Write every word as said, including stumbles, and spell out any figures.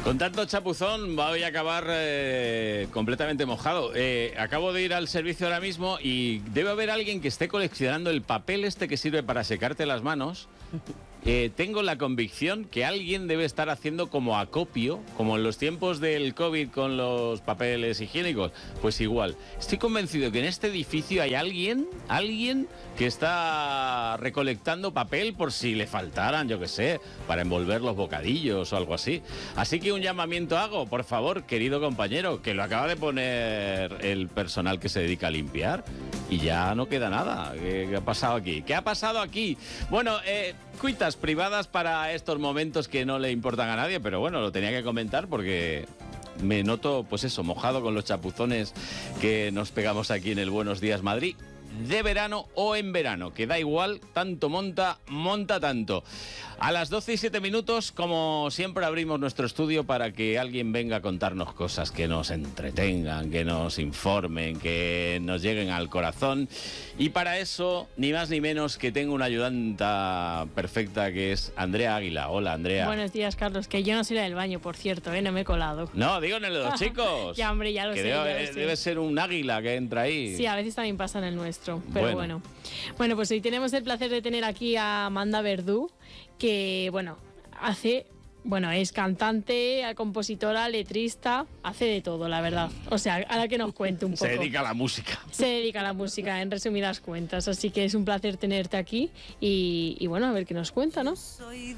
Con tanto chapuzón voy a acabar eh, completamente mojado. Eh, acabo de ir al servicio ahora mismo y debe haber alguien que esté coleccionando el papel este que sirve para secarte las manos. Eh, tengo la convicción que alguien debe estar haciendo como acopio, como en los tiempos del COVID con los papeles higiénicos. Pues igual. Estoy convencido que en este edificio hay alguien, alguien que está recolectando papel por si le faltaran, yo qué sé, para envolver los bocadillos o algo así. Así que un llamamiento hago, por favor, querido compañero, que lo acaba de poner el personal que se dedica a limpiar y ya no queda nada. ¿Qué, qué ha pasado aquí? ¿Qué ha pasado aquí? Bueno, eh, cuitas privadas para estos momentos que no le importan a nadie, pero bueno, lo tenía que comentar porque me noto, pues eso, mojado con los chapuzones que nos pegamos aquí en el Buenos Días Madrid, de verano o en verano, que da igual, tanto monta, monta tanto. A las doce y siete minutos, como siempre, abrimos nuestro estudio para que alguien venga a contarnos cosas que nos entretengan, que nos informen, que nos lleguen al corazón. Y para eso, ni más ni menos que tengo una ayudanta perfecta que es Andrea Águila. Hola, Andrea. Buenos días, Carlos, que yo no soy la del baño, por cierto, ¿eh? No me he colado. No, digo en el de los chicos. Ya, hombre, ya lo que sé. Debe, ya lo sé. debe ser un águila que entra ahí. Sí, a veces también pasa en el nuestro, pero Bueno. bueno. Bueno, pues hoy tenemos el placer de tener aquí a Amanda Verdú, que, bueno, hace... Bueno, es cantante, compositora, letrista, hace de todo, la verdad. O sea, ahora que nos cuente un poco. Se dedica a la música. Se dedica a la música, en resumidas cuentas. Así que es un placer tenerte aquí y, y bueno, a ver qué nos cuenta, ¿no?